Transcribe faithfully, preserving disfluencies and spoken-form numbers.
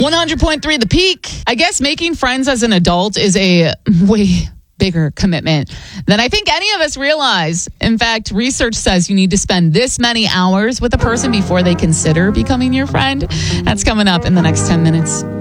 one hundred point three The Peak. I guess making friends as an adult is a way bigger commitment than I think any of us realize. In fact, research says you need to spend this many hours with a person before they consider becoming your friend. That's coming up in the next ten minutes.